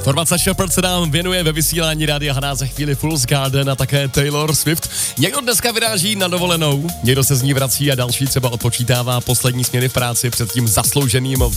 Formace Shepherd se nám věnuje ve vysílání Rádia Hná za chvíli Fool's Garden a také Taylor Swift. Někdo dneska vyráží na dovolenou, někdo se z ní vrací a další třeba odpočítává poslední směny v práci před tím zaslouženým